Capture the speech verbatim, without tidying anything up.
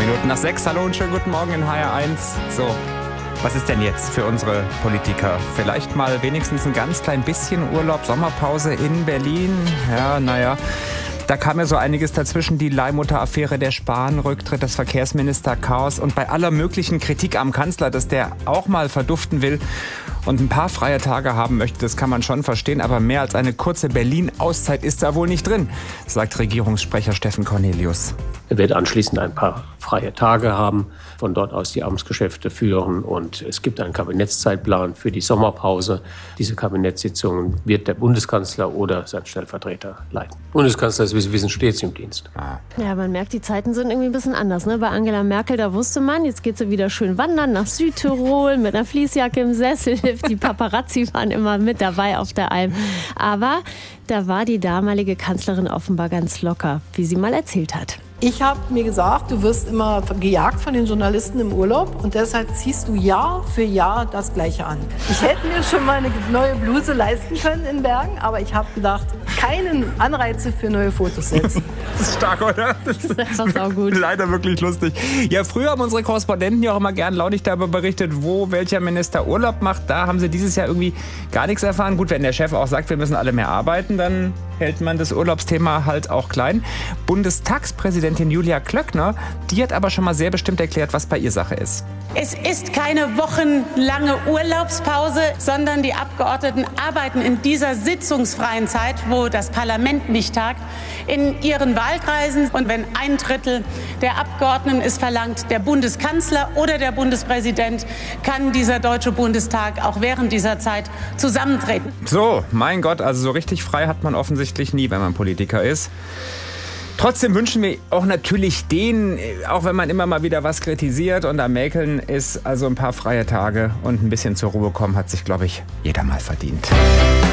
Minuten nach sechs. Hallo und schönen guten Morgen in H R eins. So, was ist denn jetzt für unsere Politiker? Vielleicht mal wenigstens ein ganz klein bisschen Urlaub, Sommerpause in Berlin? Ja, naja. Da kam ja so einiges dazwischen, die Leihmutter-Affäre, der Spahn-Rücktritt, das Verkehrsminister-Chaos und bei aller möglichen Kritik am Kanzler, dass der auch mal verduften will und ein paar freie Tage haben möchte, das kann man schon verstehen, aber mehr als eine kurze Berlin-Auszeit ist da wohl nicht drin, sagt Regierungssprecher Steffen Cornelius. Er wird anschließend ein paar freie Tage haben, von dort aus die Amtsgeschäfte führen und es gibt einen Kabinettszeitplan für die Sommerpause. Diese Kabinettssitzungen wird der Bundeskanzler oder sein Stellvertreter leiten. Bundeskanzler ist, wie Sie wissen, stets im Dienst. Ja, man merkt, die Zeiten sind irgendwie ein bisschen anders. Ne? Bei Angela Merkel, da wusste man, jetzt geht sie wieder schön wandern nach Südtirol mit einer Fließjacke im Sessel. Die Paparazzi waren immer mit dabei auf der Alm. Aber da war die damalige Kanzlerin offenbar ganz locker, wie sie mal erzählt hat. Ich habe mir gesagt, du wirst immer gejagt von den Journalisten im Urlaub und deshalb ziehst du Jahr für Jahr das Gleiche an. Ich hätte mir schon mal eine neue Bluse leisten können in Bergen, aber ich habe gedacht, keinen Anreize für neue Fotos setzen. Das ist stark, oder? Das ist einfach auch gut. Leider wirklich lustig. Ja, früher haben unsere Korrespondenten ja auch immer gern launig darüber berichtet, wo welcher Minister Urlaub macht. Da haben sie dieses Jahr irgendwie gar nichts erfahren. Gut, wenn der Chef auch sagt, wir müssen alle mehr arbeiten, dann hält man das Urlaubsthema halt auch klein. Bundestagspräsidentin Julia Klöckner, die hat aber schon mal sehr bestimmt erklärt, was bei ihr Sache ist. Es ist keine wochenlange Urlaubspause, sondern die Abgeordneten arbeiten in dieser sitzungsfreien Zeit, wo das Parlament nicht tagt, in ihren Wahlkreisen. Und wenn ein Drittel der Abgeordneten es verlangt, der Bundeskanzler oder der Bundespräsident, kann dieser Deutsche Bundestag auch während dieser Zeit zusammentreten. So, mein Gott, also so richtig frei hat man offensichtlich nie, wenn man Politiker ist. Trotzdem wünschen wir auch natürlich denen, auch wenn man immer mal wieder was kritisiert und am Mäkeln ist, also ein paar freie Tage und ein bisschen zur Ruhe kommen, hat sich, glaube ich, jeder mal verdient.